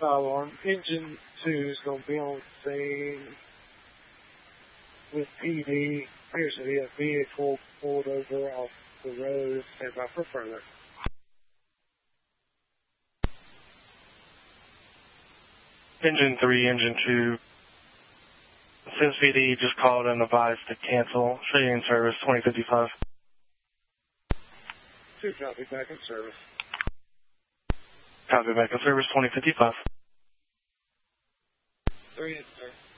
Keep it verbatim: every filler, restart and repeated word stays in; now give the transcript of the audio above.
alarm. Engine two is going to be on scene with P D. Appears to be a vehicle pulled over off the road. Stand by for further. Engine three, engine two. Sims P D just called and advised to cancel. Show you in service twenty fifty-five. Two copy, back in service. Copy, back in service twenty fifty-five. Three in, sir.